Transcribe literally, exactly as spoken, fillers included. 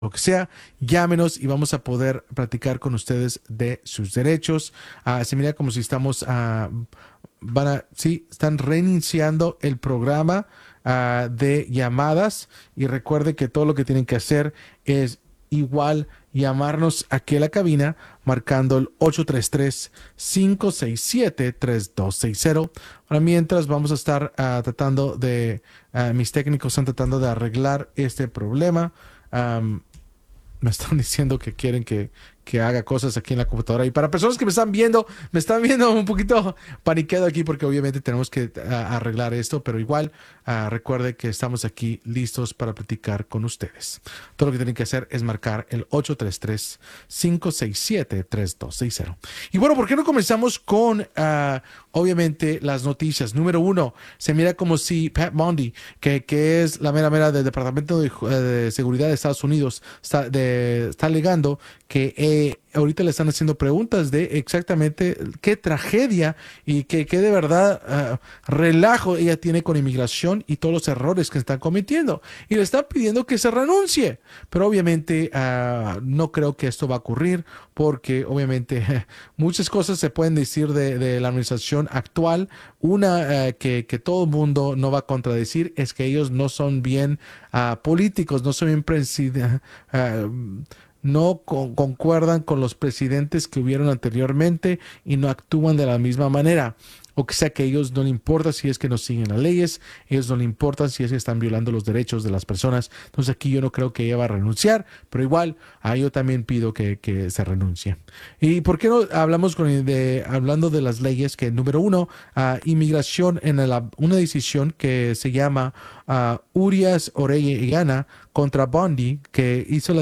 lo que sea, llámenos y vamos a poder platicar con ustedes de sus derechos. Ah, se mira como si estamos, ah, van a, sí, están reiniciando el programa ah, de llamadas y recuerde que todo lo que tienen que hacer es igual llamarnos aquí a la cabina marcando el ocho tres tres, cinco seis siete, tres dos seis cero. Ahora mientras vamos a estar ah, tratando de, ah, mis técnicos están tratando de arreglar este problema. Am, me están diciendo que quieren que, que haga cosas aquí en la computadora. Y para personas que me están viendo, me están viendo un poquito paniqueado aquí porque obviamente tenemos que a, arreglar esto, pero igual uh, recuerde que estamos aquí listos para platicar con ustedes. Todo lo que tienen que hacer es marcar el ocho tres tres, cinco seis siete, tres dos seis cero. Y bueno, ¿por qué no comenzamos con, uh, obviamente, las noticias? Número uno, se mira como si Pat Bondi, que, que es la mera mera del Departamento de, de Seguridad de Estados Unidos, está, de, está alegando que eh, ahorita le están haciendo preguntas de exactamente qué tragedia y qué que de verdad uh, relajo ella tiene con inmigración y todos los errores que están cometiendo. Y le están pidiendo que se renuncie. Pero obviamente uh, no creo que esto va a ocurrir porque obviamente muchas cosas se pueden decir de, de la administración actual. Una uh, que, que todo el mundo no va a contradecir es que ellos no son bien uh, políticos, no son bien presidentes. Uh, no con, concuerdan con los presidentes que hubieron anteriormente y no actúan de la misma manera. O que sea que a ellos no le importa si es que no siguen las leyes, ellos no le importa si es que están violando los derechos de las personas. Entonces aquí yo no creo que ella va a renunciar, pero igual a yo también pido que, que se renuncie. ¿Y por qué no hablamos con, de, hablando de las leyes? Que número uno, uh, inmigración en la, una decisión que se llama uh, Urias Orellana contra Bondi, que hizo la